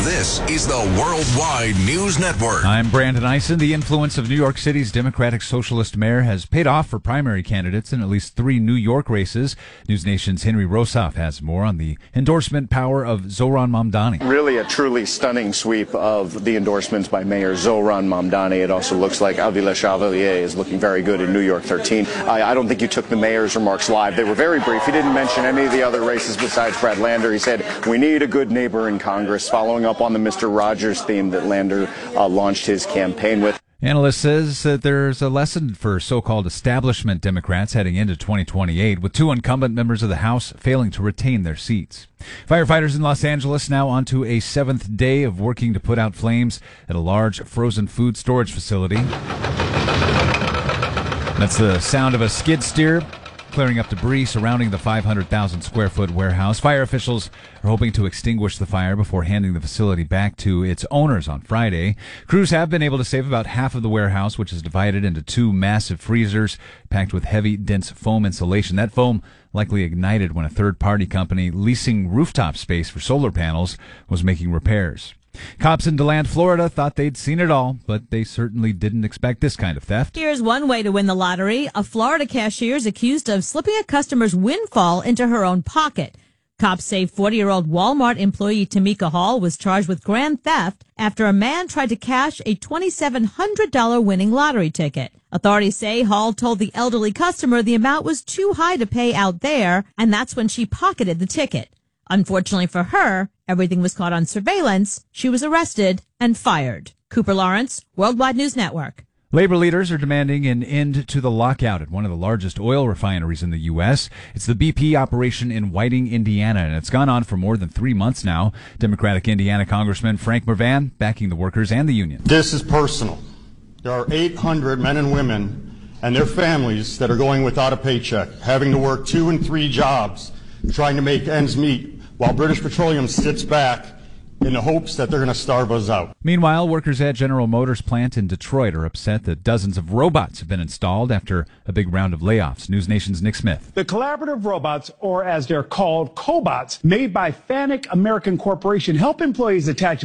This is the Worldwide News Network. I'm Brandon Eisen. The influence of New York City's Democratic Socialist mayor has paid off for primary candidates in at least 3 New York races. News Nation's Henry Rosoff has more on the endorsement power of Zohran Mamdani. Really a truly stunning sweep of the endorsements by Mayor Zohran Mamdani. It also looks like Avi Lechevalier is looking very good in New York 13. I don't think you took the mayor's remarks live. They were very brief. He didn't mention any of the other races besides Brad Lander. He said, we need a good neighbor in Congress, following up on the Mr. Rogers theme that Lander launched his campaign with. Analyst says that there's a lesson for so-called establishment Democrats heading into 2028, with 2 incumbent members of the House failing to retain their seats. Firefighters in Los Angeles now onto a 7th day of working to put out flames at a large frozen food storage facility. That's the sound of a skid steer clearing up debris surrounding the 500,000 square foot warehouse. Fire officials are hoping to extinguish the fire before handing the facility back to its owners on Friday. Crews have been able to save about half of the warehouse, which is divided into 2 massive freezers packed with heavy, dense foam insulation. That foam likely ignited when a third-party company leasing rooftop space for solar panels was making repairs. Cops in DeLand, Florida thought they'd seen it all, but they certainly didn't expect this kind of theft. Here's one way to win the lottery. A Florida cashier is accused of slipping a customer's windfall into her own pocket. Cops say 40-year-old Walmart employee Tamika Hall was charged with grand theft after a man tried to cash a $2,700 winning lottery ticket. Authorities say Hall told the elderly customer the amount was too high to pay out there, and that's when she pocketed the ticket. Unfortunately for her, everything was caught on surveillance. She was arrested and fired. Cooper Lawrence, Worldwide News Network. Labor leaders are demanding an end to the lockout at one of the largest oil refineries in the U.S. It's the BP operation in Whiting, Indiana, and it's gone on for more than 3 months now. Democratic Indiana Congressman Frank Mervan backing the workers and the union. This is personal. There are 800 men and women and their families that are going without a paycheck, having to work 2 and 3 jobs, trying to make ends meet, while British Petroleum sits back in the hopes that they're going to starve us out. Meanwhile, workers at General Motors plant in Detroit are upset that dozens of robots have been installed after a big round of layoffs. News Nation's Nick Smith. The collaborative robots, or as they're called, cobots, made by Fanuc American Corporation, help employees attach